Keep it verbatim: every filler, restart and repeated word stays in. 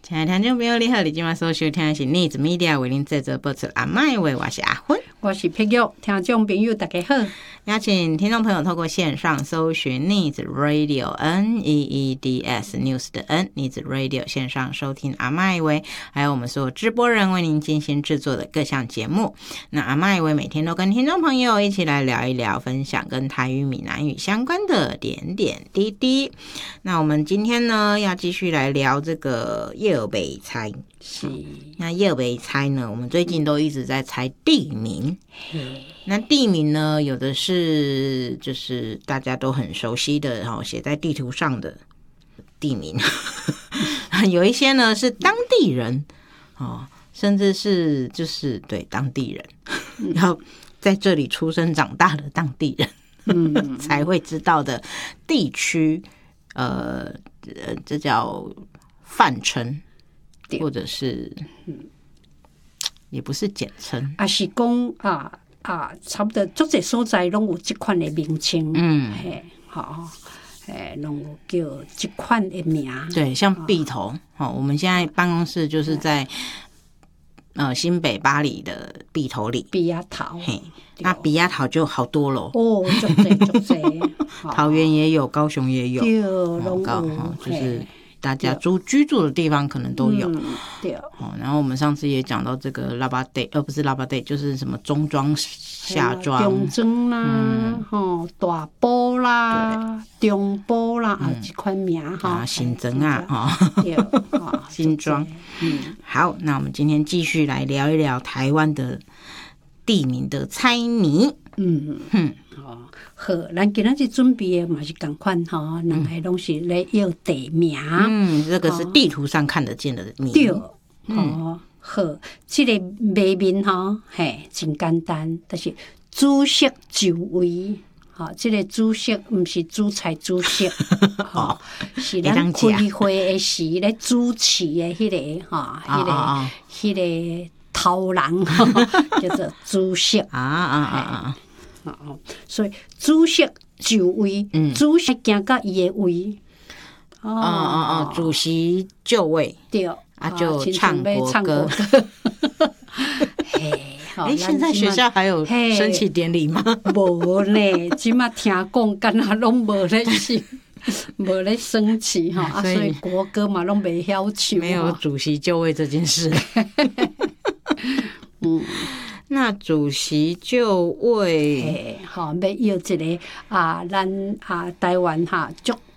亲爱的听众朋友，你好！你今晚所收听的是Needs Media 为您制作播出阿麦话，我是阿芬， 我是碧玉。听众朋友大家好， 邀请听众朋友透过线上搜寻 Needs Radio N E E D S News 的 N Needs Radio 线上收听阿麦话，还有我们所有直播人为您精心制作的各项节目。那阿麦话每天都跟听众朋友一起来聊一聊，分享跟台语、闽南语相关的点点滴滴。那我们今天呢，要继续来聊这个叶尔北猜。 是， 那叶尔北猜呢，我们最近都一直在猜地名。那地名呢，有的是就是大家都很熟悉的，然后写在地图上的地名，有一些呢是当地人哦，甚至是就是对当地人，然后在这里出生长大的当地人，嗯，才会知道的地区，呃，呃这叫泛称，或者是，也不是简称， 啊是讲啊啊，差不多足侪所在拢有这款的名称，嗯，嘿，好，诶，拢有叫这款的名， 对，像碧头，哦，我们现在办公室就是在呃新北巴黎的碧头里， 碧雅桃， 嘿，那碧雅桃就好多了， 哦，足侪足侪， 桃园也有，高雄也有， 对，拢有， 就是。大家住居住的地方可能都有，嗯、 对、 哦。然后我们上次也讲到这个拉巴地，呃，不是拉巴地，就是什么中庄、下庄、 中庄啦，吼、嗯、大埔啦、中埔啦，啊，这款名哈， 啊，新庄啊，哈， 对， 新庄。嗯，好，那我们今天继续来聊一聊台湾的地名的猜谜。嗯嗯， 哦，好，咱今仔日准备的嘛是同款吼，两个拢是咧要地名。 嗯，这个是地图上看得见的名。 对，哦，好，这个谜面吼，嘿，真简单，但是主食就位，吼，这个主食毋是主菜主食，吼，是咱开会的时咧主持的迄个，吼，迄个，迄个头人叫做主食啊啊啊啊！ 哦，所以主席就位，主席行到伊的位， 哦哦哦，主席就位， 对， 啊就唱国歌。哎，现在学校还有升旗典礼吗？ 无呢，即马听讲，敢若拢无咧是，无咧升旗哈，啊，所以国歌嘛拢袂晓唱， 没有主席就位这件事。嗯。那主席就位， 吼，要要一个啊，咱啊台湾哈足